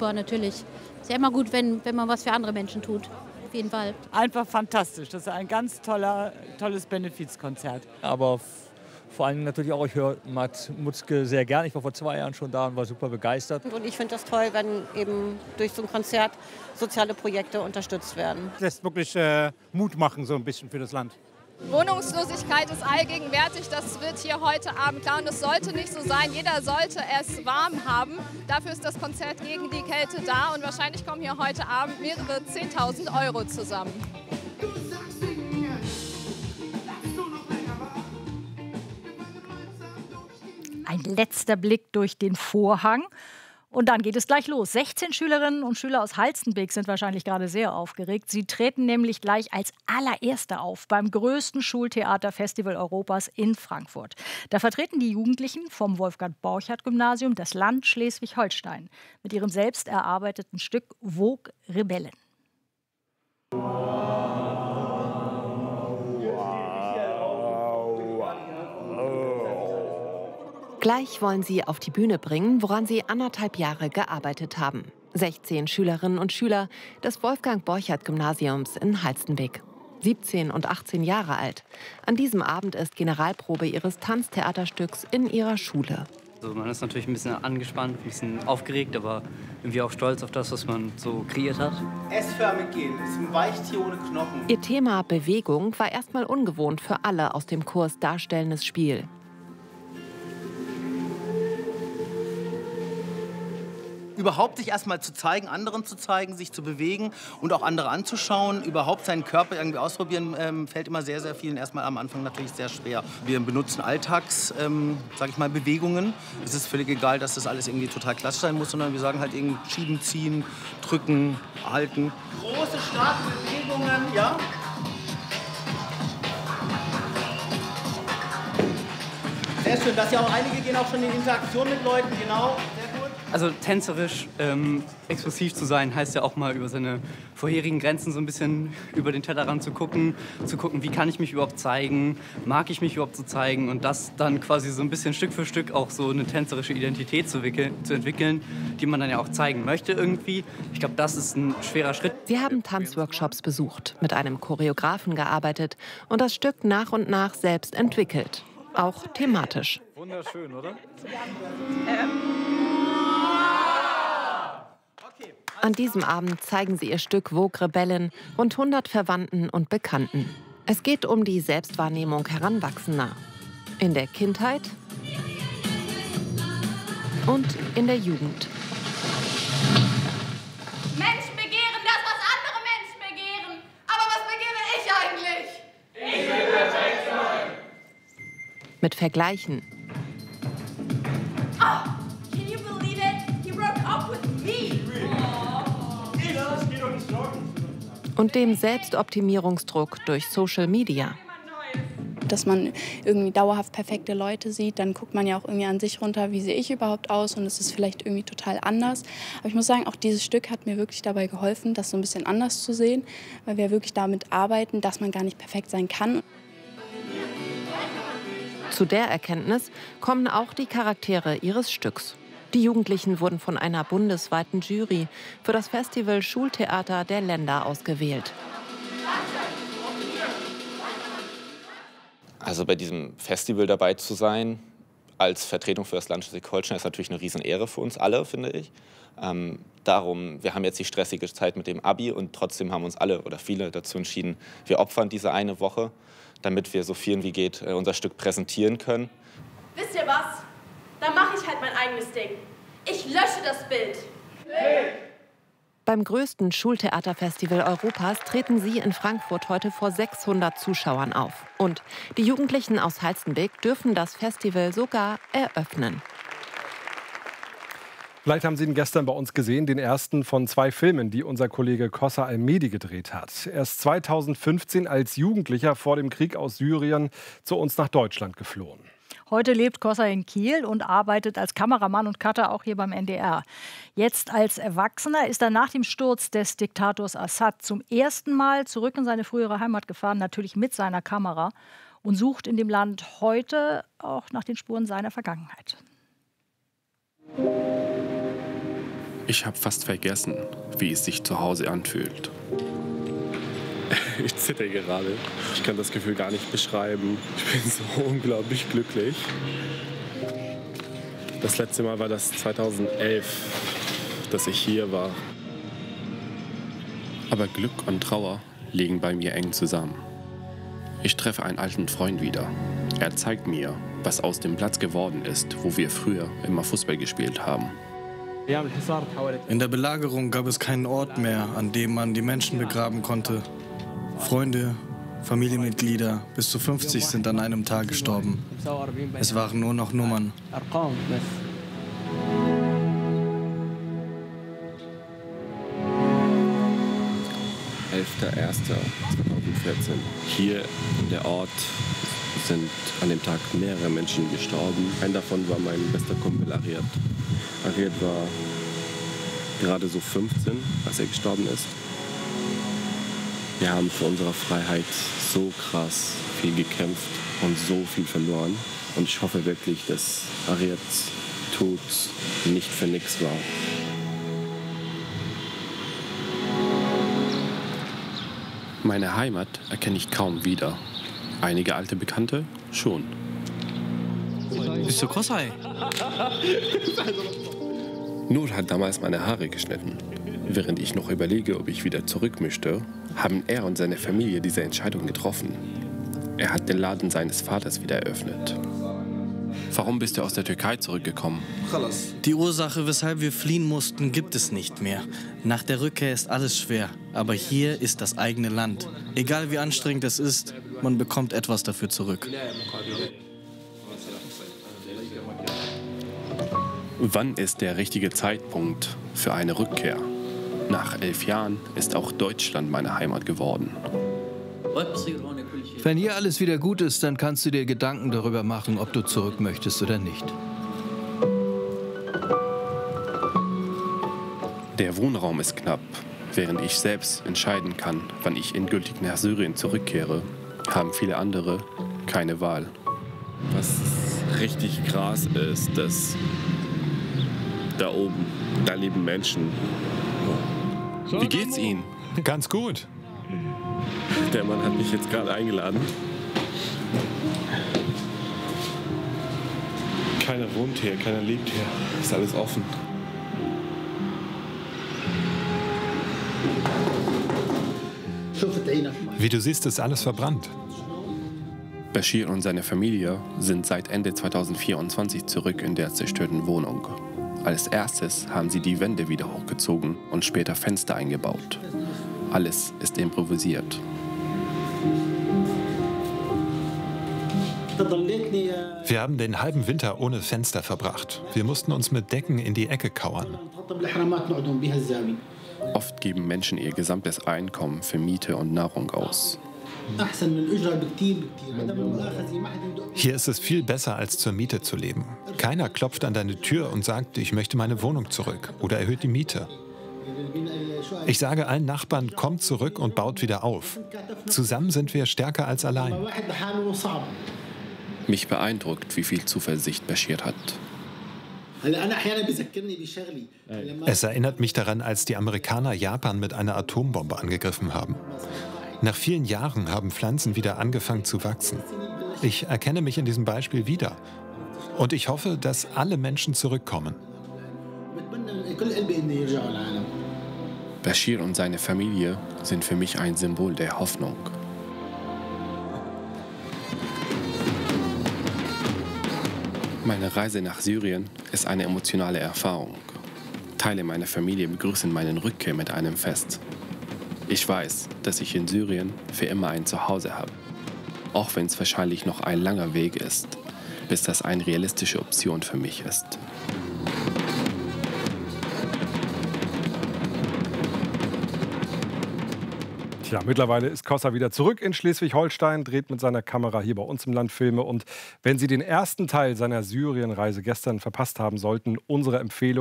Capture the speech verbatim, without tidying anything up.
super, natürlich. Ist ja immer gut, wenn, wenn man was für andere Menschen tut. Auf jeden Fall. Einfach fantastisch. Das ist ein ganz toller, tolles Benefizkonzert. Aber vor allem natürlich auch, ich höre Matt Mutzke sehr gern. Ich war vor zwei Jahren schon da und war super begeistert. Und ich finde das toll, wenn eben durch so ein Konzert soziale Projekte unterstützt werden. Das lässt wirklich äh, Mut machen, so ein bisschen für das Land. Wohnungslosigkeit ist allgegenwärtig, das wird hier heute Abend klar und es sollte nicht so sein. Jeder sollte es warm haben. Dafür ist das Konzert gegen die Kälte da und wahrscheinlich kommen hier heute Abend mehrere zehntausend Euro zusammen. Ein letzter Blick durch den Vorhang. Und dann geht es gleich los. sechzehn Schülerinnen und Schüler aus Halstenbek sind wahrscheinlich gerade sehr aufgeregt. Sie treten nämlich gleich als allererste auf beim größten Schultheaterfestival Europas in Frankfurt. Da vertreten die Jugendlichen vom Wolfgang-Borchardt-Gymnasium das Land Schleswig-Holstein mit ihrem selbst erarbeiteten Stück Vogue Rebellen. Gleich wollen sie auf die Bühne bringen, woran sie anderthalb Jahre gearbeitet haben. sechzehn Schülerinnen und Schüler des Wolfgang-Borchardt-Gymnasiums in Halstenbek. siebzehn und achtzehn Jahre alt. An diesem Abend ist Generalprobe ihres Tanztheaterstücks in ihrer Schule. Also man ist natürlich ein bisschen angespannt, ein bisschen aufgeregt, aber irgendwie auch stolz auf das, was man so kreiert hat. S-förmig gehen, ist ein Weichtier ohne Knochen. Ihr Thema Bewegung war erstmal ungewohnt für alle aus dem Kurs Darstellendes Spiel. Überhaupt sich erstmal zu zeigen, anderen zu zeigen, sich zu bewegen und auch andere anzuschauen. Überhaupt seinen Körper irgendwie ausprobieren, ähm, fällt immer sehr, sehr vielen erstmal am Anfang natürlich sehr schwer. Wir benutzen Alltags, ähm, sag ich mal, Bewegungen. Es ist völlig egal, dass das alles irgendwie total klassisch sein muss, sondern wir sagen halt irgendwie schieben, ziehen, drücken, halten. Große, starke Bewegungen, ja. Sehr schön, dass ja auch einige gehen auch schon in Interaktion mit Leuten, genau. Also tänzerisch ähm, expressiv zu sein, heißt ja auch mal über seine vorherigen Grenzen so ein bisschen über den Tellerrand zu gucken, zu gucken, wie kann ich mich überhaupt zeigen, mag ich mich überhaupt so zeigen und das dann quasi so ein bisschen Stück für Stück auch so eine tänzerische Identität zu, zu entwickeln, die man dann ja auch zeigen möchte irgendwie. Ich glaube, das ist ein schwerer Schritt. Sie haben Tanzworkshops besucht, mit einem Choreografen gearbeitet und das Stück nach und nach selbst entwickelt, auch thematisch. Wunderschön, oder? An diesem Abend zeigen sie ihr Stück Vogue Rebellen rund hundert Verwandten und Bekannten. Es geht um die Selbstwahrnehmung Heranwachsender. In der Kindheit und in der Jugend. Menschen begehren das, was andere Menschen begehren. Aber was begehre ich eigentlich? Ich will perfekt sein. Mit Vergleichen. Oh, can you believe it? He broke up with me. Und dem Selbstoptimierungsdruck durch Social Media. Dass man irgendwie dauerhaft perfekte Leute sieht, dann guckt man ja auch irgendwie an sich runter, wie sehe ich überhaupt aus und es ist vielleicht irgendwie total anders. Aber ich muss sagen, auch dieses Stück hat mir wirklich dabei geholfen, das so ein bisschen anders zu sehen, weil wir wirklich damit arbeiten, dass man gar nicht perfekt sein kann. Zu der Erkenntnis kommen auch die Charaktere ihres Stücks. Die Jugendlichen wurden von einer bundesweiten Jury für das Festival Schultheater der Länder ausgewählt. Also bei diesem Festival dabei zu sein, als Vertretung für das Land Schleswig-Holstein, ist natürlich eine Riesenehre für uns alle, finde ich. Ähm, darum, wir haben jetzt die stressige Zeit mit dem Abi und trotzdem haben uns alle oder viele dazu entschieden, wir opfern diese eine Woche, damit wir so viel wie geht äh, unser Stück präsentieren können. Wisst ihr was? Dann mache ich halt mein eigenes Ding. Ich lösche das Bild. Hey. Beim größten Schultheaterfestival Europas treten sie in Frankfurt heute vor sechshundert Zuschauern auf. Und die Jugendlichen aus Halstenbek dürfen das Festival sogar eröffnen. Vielleicht haben Sie ihn gestern bei uns gesehen, den ersten von zwei Filmen, die unser Kollege Kossa Almedi gedreht hat. Er ist zweitausendfünfzehn als Jugendlicher vor dem Krieg aus Syrien zu uns nach Deutschland geflohen. Heute lebt Kossa in Kiel und arbeitet als Kameramann und Cutter auch hier beim N D R. Jetzt als Erwachsener ist er nach dem Sturz des Diktators Assad zum ersten Mal zurück in seine frühere Heimat gefahren, natürlich mit seiner Kamera, und sucht in dem Land heute auch nach den Spuren seiner Vergangenheit. Ich habe fast vergessen, wie es sich zu Hause anfühlt. Ich zitter gerade. Ich kann das Gefühl gar nicht beschreiben. Ich bin so unglaublich glücklich. Das letzte Mal war das zweitausendelf, dass ich hier war. Aber Glück und Trauer liegen bei mir eng zusammen. Ich treffe einen alten Freund wieder. Er zeigt mir, was aus dem Platz geworden ist, wo wir früher immer Fußball gespielt haben. In der Belagerung gab es keinen Ort mehr, an dem man die Menschen begraben konnte. Freunde, Familienmitglieder, bis zu fünfzig sind an einem Tag gestorben. Es waren nur noch Nummern. elfter erster zweitausendvierzehn. Hier der Ort sind an dem Tag mehrere Menschen gestorben. Ein davon war mein bester Kumpel Ariad. Ariad war gerade so fünfzehn, als er gestorben ist. Wir haben für unsere Freiheit so krass viel gekämpft und so viel verloren. Und ich hoffe wirklich, dass Ariads Tod nicht für nichts war. Meine Heimat erkenne ich kaum wieder. Einige alte Bekannte schon. Bist du Kosai? Nur hat damals meine Haare geschnitten. Während ich noch überlege, ob ich wieder zurück möchte, haben er und seine Familie diese Entscheidung getroffen. Er hat den Laden seines Vaters wieder eröffnet. Warum bist du aus der Türkei zurückgekommen? Die Ursache, weshalb wir fliehen mussten, gibt es nicht mehr. Nach der Rückkehr ist alles schwer, aber hier ist das eigene Land. Egal wie anstrengend es ist, man bekommt etwas dafür zurück. Wann ist der richtige Zeitpunkt für eine Rückkehr? Nach elf Jahren ist auch Deutschland meine Heimat geworden. Wenn hier alles wieder gut ist, dann kannst du dir Gedanken darüber machen, ob du zurück möchtest oder nicht. Der Wohnraum ist knapp. Während ich selbst entscheiden kann, wann ich endgültig nach Syrien zurückkehre, haben viele andere keine Wahl. Was richtig krass ist, dass da oben, da leben Menschen. Wie geht's Ihnen? Ganz gut. Der Mann hat mich jetzt gerade eingeladen. Keiner wohnt hier, keiner lebt hier. Ist alles offen. Wie du siehst, ist alles verbrannt. Bashir und seine Familie sind seit Ende zweitausendvierundzwanzig zurück in der zerstörten Wohnung. Als erstes haben sie die Wände wieder hochgezogen und später Fenster eingebaut. Alles ist improvisiert. Wir haben den halben Winter ohne Fenster verbracht. Wir mussten uns mit Decken in die Ecke kauern. Oft geben Menschen ihr gesamtes Einkommen für Miete und Nahrung aus. Hier ist es viel besser, als zur Miete zu leben. Keiner klopft an deine Tür und sagt, ich möchte meine Wohnung zurück oder erhöht die Miete. Ich sage allen Nachbarn, kommt zurück und baut wieder auf. Zusammen sind wir stärker als allein. Mich beeindruckt, wie viel Zuversicht Bashir hat. Es erinnert mich daran, als die Amerikaner Japan mit einer Atombombe angegriffen haben. Nach vielen Jahren haben Pflanzen wieder angefangen zu wachsen. Ich erkenne mich in diesem Beispiel wieder. Und ich hoffe, dass alle Menschen zurückkommen. Bashir und seine Familie sind für mich ein Symbol der Hoffnung. Meine Reise nach Syrien ist eine emotionale Erfahrung. Teile meiner Familie begrüßen meinen Rückkehr mit einem Fest. Ich weiß, dass ich in Syrien für immer ein Zuhause habe. Auch wenn es wahrscheinlich noch ein langer Weg ist, bis das eine realistische Option für mich ist. Tja, mittlerweile ist Kossa wieder zurück in Schleswig-Holstein, dreht mit seiner Kamera hier bei uns im Land Filme. Und wenn Sie den ersten Teil seiner Syrienreise gestern verpasst haben sollten, unsere Empfehlung: